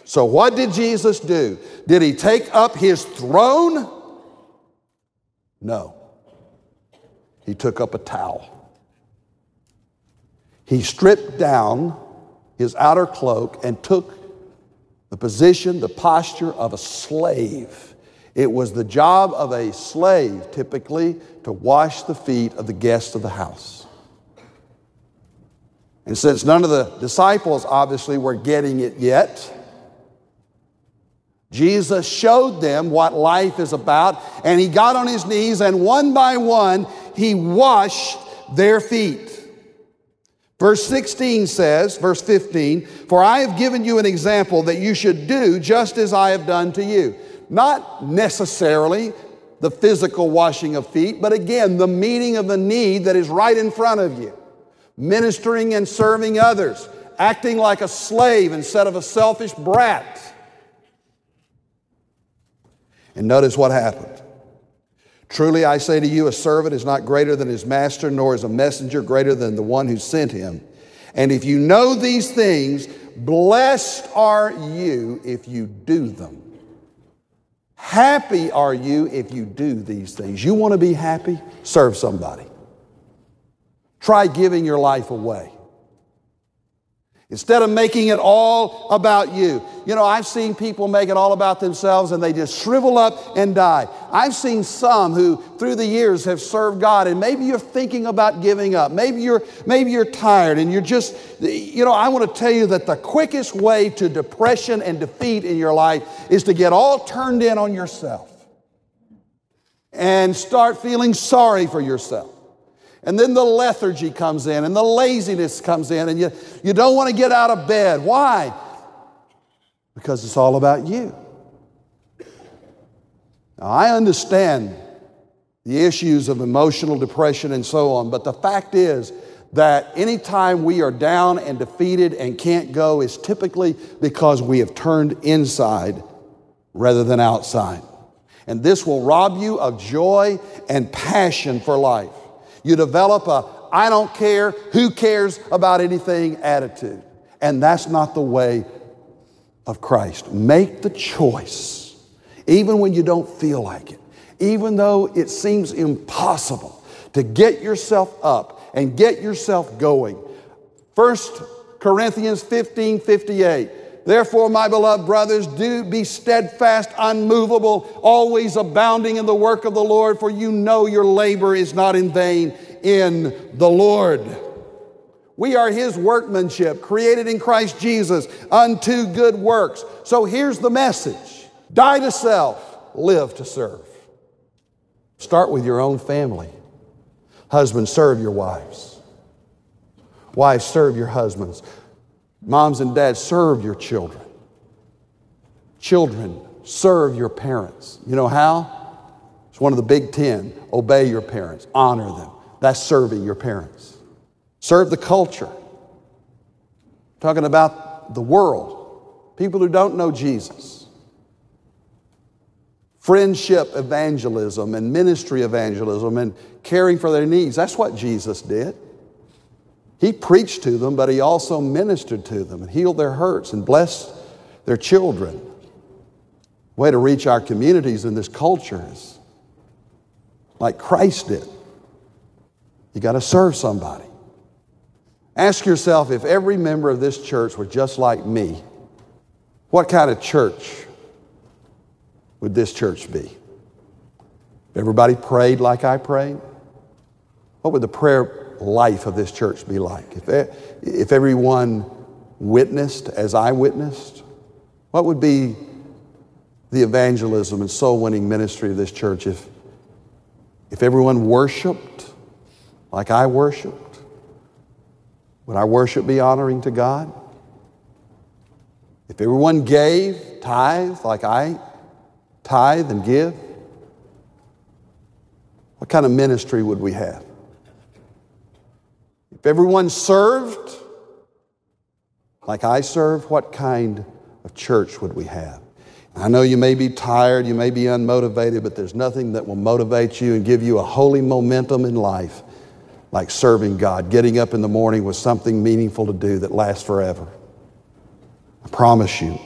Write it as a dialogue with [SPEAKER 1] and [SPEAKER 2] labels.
[SPEAKER 1] So what did Jesus do? Did he take up his throne? No. He took up a towel. He stripped down his outer cloak and took the position, the posture of a slave. It was the job of a slave, typically, to wash the feet of the guests of the house. And since none of the disciples obviously were getting it yet, Jesus showed them what life is about, and he got on his knees, and one by one, he washed their feet. Verse 16 says, verse 15, "For I have given you an example that you should do just as I have done to you." Not necessarily the physical washing of feet, but again, the meeting of the need that is right in front of you. Ministering and serving others, acting like a slave instead of a selfish brat. And notice what happened. "Truly I say to you, a servant is not greater than his master, nor is a messenger greater than the one who sent him. And if you know these things, blessed are you if you do them." Happy are you if you do these things. You want to be happy? Serve somebody. Try giving your life away. Instead of making it all about you. You know, I've seen people make it all about themselves and they just shrivel up and die. I've seen some who through the years have served God, and maybe you're thinking about giving up. Maybe you're tired and you're just, you know, I want to tell you that the quickest way to depression and defeat in your life is to get all turned in on yourself and start feeling sorry for yourself. And then the lethargy comes in and the laziness comes in, and you don't want to get out of bed. Why? Because it's all about you. Now, I understand the issues of emotional depression and so on, but the fact is that anytime we are down and defeated and can't go is typically because we have turned inside rather than outside. And this will rob you of joy and passion for life. You develop a "I don't care, who cares about anything" attitude. And that's not the way of Christ. Make the choice, even when you don't feel like it, even though it seems impossible, to get yourself up and get yourself going. 1 Corinthians 15:58. "Therefore, my beloved brothers, do be steadfast, unmovable, always abounding in the work of the Lord, for you know your labor is not in vain in the Lord." We are his workmanship, created in Christ Jesus unto good works. So here's the message. Die to self, live to serve. Start with your own family. Husbands, serve your wives. Wives, serve your husbands. Moms and dads, serve your children. Children, serve your parents. You know how? It's one of the big 10. Obey your parents. Honor them. That's serving your parents. Serve the culture. Talking about the world. People who don't know Jesus. Friendship evangelism and ministry evangelism and caring for their needs. That's what Jesus did. He preached to them, but he also ministered to them and healed their hurts and blessed their children. The way to reach our communities in this culture is like Christ did. You got to serve somebody. Ask yourself, if every member of this church were just like me, what kind of church would this church be? If everybody prayed like I prayed, what would the prayer life of this church be like? If everyone witnessed as I witnessed, what would be the evangelism and soul winning ministry of this church? If everyone worshiped like I worshiped, would our worship be honoring to God? If everyone gave, tithe like I tithe and give, what kind of ministry would we have? If everyone served like I serve, what kind of church would we have? I know you may be tired, you may be unmotivated, but there's nothing that will motivate you and give you a holy momentum in life like serving God, getting up in the morning with something meaningful to do that lasts forever. I promise you,